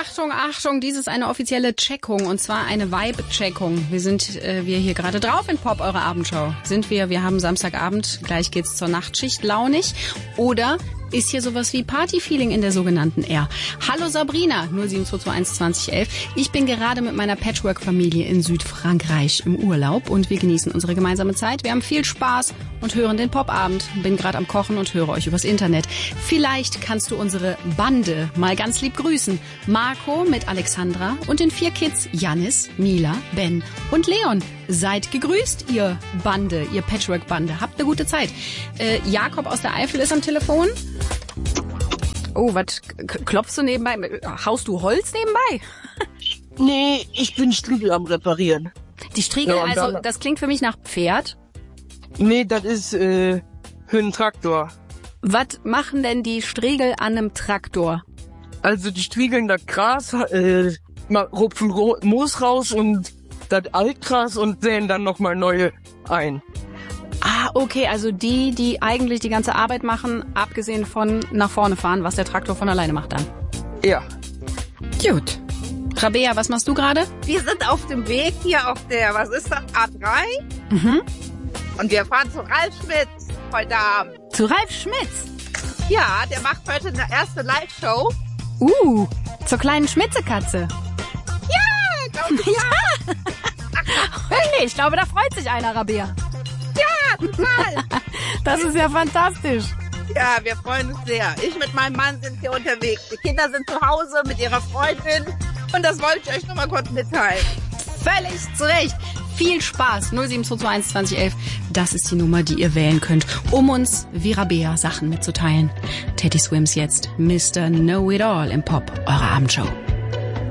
Achtung, Achtung, dies ist eine offizielle Checkung und zwar eine Vibe-Checkung. Wir hier gerade drauf in Pop, eure Abendschau. Wir haben Samstagabend, gleich geht's zur Nachtschicht, launig oder ist hier sowas wie Party-Feeling in der sogenannten R. Hallo Sabrina, 07221 2011. Ich bin gerade mit meiner Patchwork-Familie in Südfrankreich im Urlaub und wir genießen unsere gemeinsame Zeit. Wir haben viel Spaß und hören den Popabend. Bin gerade am Kochen und höre euch übers Internet. Vielleicht kannst du unsere Bande mal ganz lieb grüßen. Marco mit Alexandra und den 4 Kids Janis, Mila, Ben und Leon. Seid gegrüßt, ihr Bande, ihr Patchwork-Bande. Habt eine gute Zeit. Jakob aus der Eifel ist am Telefon. Oh, was klopfst du nebenbei? Haust du Holz nebenbei? Nee, ich bin Striegel am Reparieren. Die Striegel, ja, also das klingt für mich nach Pferd. Nee, das ist für einen Traktor. Was machen denn die Striegel an einem Traktor? Also die striegeln das Gras, rupfen Moos raus und das Altgras und säen dann nochmal neue ein. Ah, okay, also die eigentlich die ganze Arbeit machen, abgesehen von nach vorne fahren, was der Traktor von alleine macht dann. Ja. Gut. Rabea, was machst du gerade? Wir sind auf dem Weg hier auf der, was ist das, A3? Mhm. Und wir fahren zu Ralf Schmitz heute Abend. Zu Ralf Schmitz? Ja, der macht heute eine erste Live-Show. Zur kleinen Schmitzekatze. Ja, glaube ich. Ja. Okay, ich glaube, da freut sich einer, Rabea. Ja, total. Das ist ja fantastisch. Ja, wir freuen uns sehr. Ich mit meinem Mann sind hier unterwegs. Die Kinder sind zu Hause mit ihrer Freundin. Und das wollte ich euch nur mal kurz mitteilen. Völlig zu Recht. Viel Spaß. 07221 2011. Das ist die Nummer, die ihr wählen könnt, um uns wie Rabea Sachen mitzuteilen. Teddy Swims jetzt. Mr. Know-It-All im Pop. Eure Abendshow.